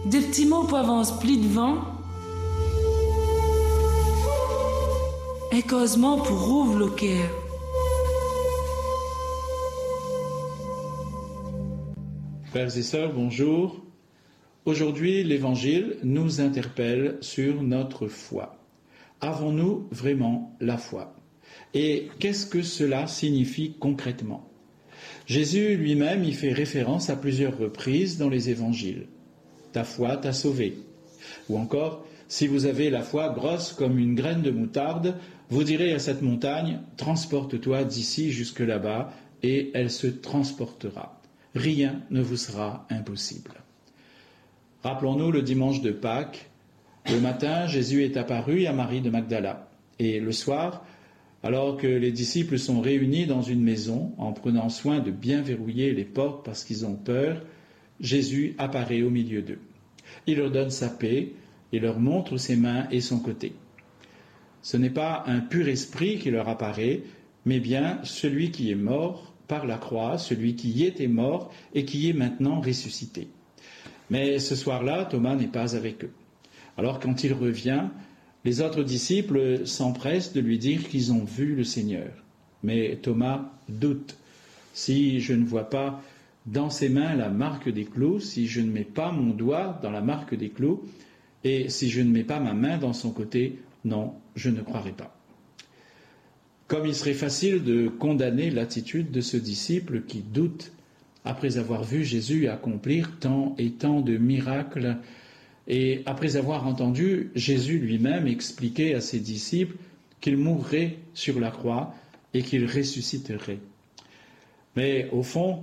Des petits mots pour avance pli devant. Un causement pour rouvre le cœur. Frères et sœurs, bonjour. Aujourd'hui, l'Évangile nous interpelle sur notre foi. Avons-nous vraiment la foi ? Et qu'est-ce que cela signifie concrètement ? Jésus lui-même y fait référence à plusieurs reprises dans les Évangiles. Ta foi t'a sauvé. Ou encore, si vous avez la foi grosse comme une graine de moutarde, vous direz à cette montagne, transporte-toi d'ici jusque là-bas, et elle se transportera. Rien ne vous sera impossible. Rappelons-nous le dimanche de Pâques. Le matin, Jésus est apparu à Marie de Magdala. Et le soir, alors que les disciples sont réunis dans une maison, en prenant soin de bien verrouiller les portes parce qu'ils ont peur, Jésus apparaît au milieu d'eux. Il leur donne sa paix et leur montre ses mains et son côté. Ce n'est pas un pur esprit qui leur apparaît, mais bien celui qui est mort par la croix, celui qui y était mort et qui est maintenant ressuscité. Mais ce soir-là, Thomas n'est pas avec eux. Alors quand il revient, les autres disciples s'empressent de lui dire qu'ils ont vu le Seigneur. Mais Thomas doute. Si je ne vois pas dans ses mains la marque des clous, si je ne mets pas mon doigt dans la marque des clous, et si je ne mets pas ma main dans son côté, non, je ne croirai pas. Comme il serait facile de condamner l'attitude de ce disciple qui doute après avoir vu Jésus accomplir tant et tant de miracles et après avoir entendu Jésus lui-même expliquer à ses disciples qu'il mourrait sur la croix et qu'il ressusciterait. Mais au fond,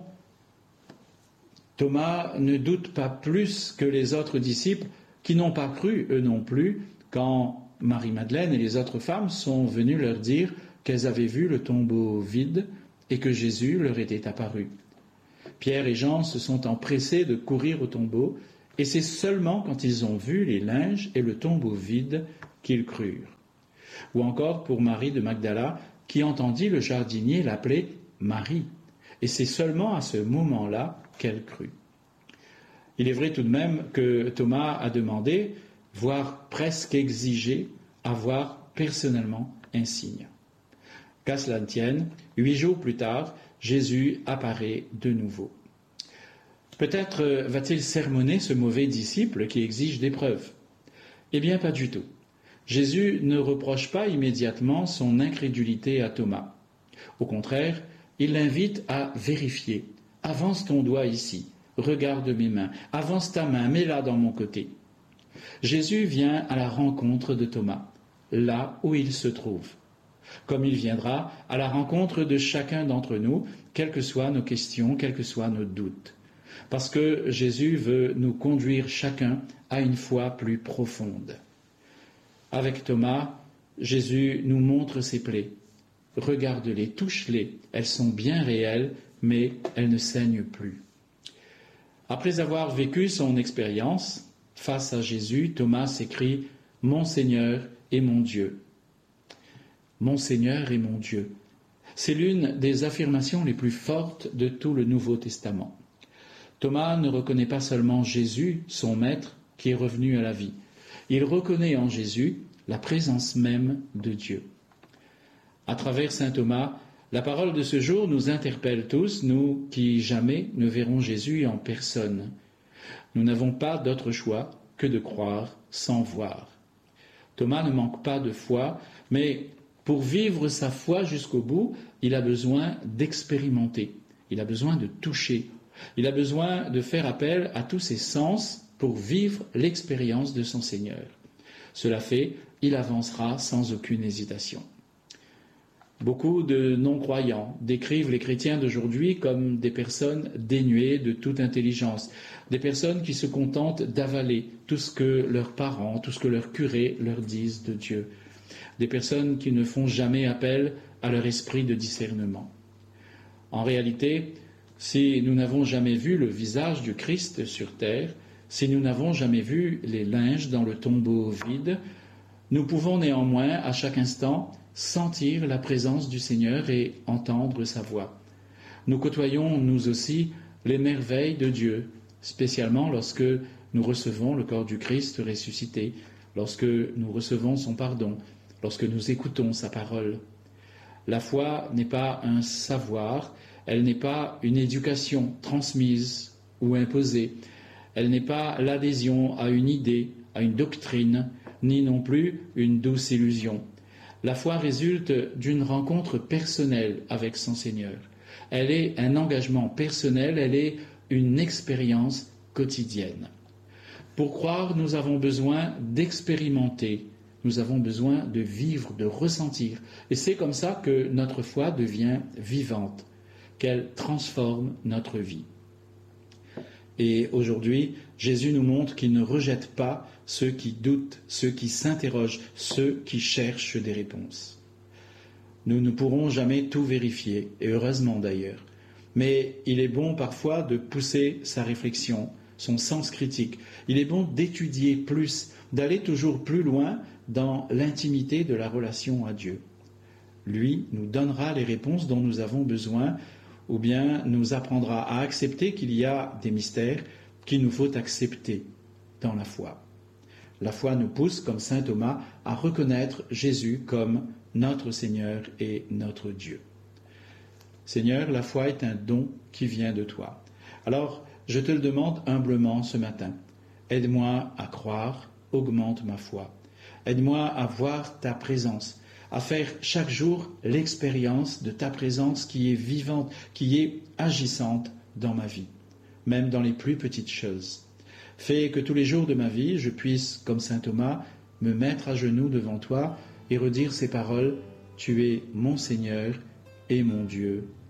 Thomas ne doute pas plus que les autres disciples qui n'ont pas cru, eux non plus, quand Marie-Madeleine et les autres femmes sont venues leur dire qu'elles avaient vu le tombeau vide et que Jésus leur était apparu. Pierre et Jean se sont empressés de courir au tombeau et c'est seulement quand ils ont vu les linges et le tombeau vide qu'ils crurent. Ou encore pour Marie de Magdala qui entendit le jardinier l'appeler Marie. Et c'est seulement à ce moment-là qu'elle crut. Il est vrai tout de même que Thomas a demandé, voire presque exigé, à voir personnellement un signe. Qu'à cela ne tienne, 8 jours plus tard, Jésus apparaît de nouveau. Peut-être va-t-il sermonner ce mauvais disciple qui exige des preuves. Eh bien, pas du tout. Jésus ne reproche pas immédiatement son incrédulité à Thomas. Au contraire, il l'invite à vérifier. Avance ton doigt ici, regarde mes mains, avance ta main, mets-la dans mon côté. Jésus vient à la rencontre de Thomas, là où il se trouve. Comme il viendra à la rencontre de chacun d'entre nous, quelles que soient nos questions, quels que soient nos doutes. Parce que Jésus veut nous conduire chacun à une foi plus profonde. Avec Thomas, Jésus nous montre ses plaies. Regarde-les, touche-les, elles sont bien réelles, mais elles ne saignent plus. Après avoir vécu son expérience, face à Jésus, Thomas s'écrie « Mon Seigneur et mon Dieu ». Mon Seigneur et mon Dieu. C'est l'une des affirmations les plus fortes de tout le Nouveau Testament. Thomas ne reconnaît pas seulement Jésus, son maître, qui est revenu à la vie. Il reconnaît en Jésus la présence même de Dieu. À travers saint Thomas, la parole de ce jour nous interpelle tous, nous qui jamais ne verrons Jésus en personne. Nous n'avons pas d'autre choix que de croire sans voir. Thomas ne manque pas de foi, mais pour vivre sa foi jusqu'au bout, il a besoin d'expérimenter, il a besoin de toucher, il a besoin de faire appel à tous ses sens pour vivre l'expérience de son Seigneur. Cela fait, il avancera sans aucune hésitation. Beaucoup de non-croyants décrivent les chrétiens d'aujourd'hui comme des personnes dénuées de toute intelligence, des personnes qui se contentent d'avaler tout ce que leurs parents, tout ce que leurs curés leur disent de Dieu, des personnes qui ne font jamais appel à leur esprit de discernement. En réalité, si nous n'avons jamais vu le visage du Christ sur terre, si nous n'avons jamais vu les linges dans le tombeau vide, nous pouvons néanmoins, à chaque instant, sentir la présence du Seigneur et entendre sa voix. Nous côtoyons, nous aussi, les merveilles de Dieu, spécialement lorsque nous recevons le corps du Christ ressuscité, lorsque nous recevons son pardon, lorsque nous écoutons sa parole. La foi n'est pas un savoir, elle n'est pas une éducation transmise ou imposée, elle n'est pas l'adhésion à une idée, à une doctrine, ni non plus une douce illusion. La foi résulte d'une rencontre personnelle avec son Seigneur. Elle est un engagement personnel, elle est une expérience quotidienne. Pour croire, nous avons besoin d'expérimenter, nous avons besoin de vivre, de ressentir. Et c'est comme ça que notre foi devient vivante, qu'elle transforme notre vie. Et aujourd'hui, Jésus nous montre qu'il ne rejette pas ceux qui doutent, ceux qui s'interrogent, ceux qui cherchent des réponses. Nous ne pourrons jamais tout vérifier, et heureusement d'ailleurs. Mais il est bon parfois de pousser sa réflexion, son sens critique. Il est bon d'étudier plus, d'aller toujours plus loin dans l'intimité de la relation à Dieu. Lui nous donnera les réponses dont nous avons besoin, ou bien nous apprendra à accepter qu'il y a des mystères qu'il nous faut accepter dans la foi. La foi nous pousse, comme saint Thomas, à reconnaître Jésus comme notre Seigneur et notre Dieu. Seigneur, la foi est un don qui vient de toi. Alors, je te le demande humblement ce matin. Aide-moi à croire, augmente ma foi. Aide-moi à voir ta présence, à faire chaque jour l'expérience de ta présence qui est vivante, qui est agissante dans ma vie, même dans les plus petites choses. Fais que tous les jours de ma vie, je puisse, comme saint Thomas, me mettre à genoux devant toi et redire ces paroles « Tu es mon Seigneur et mon Dieu.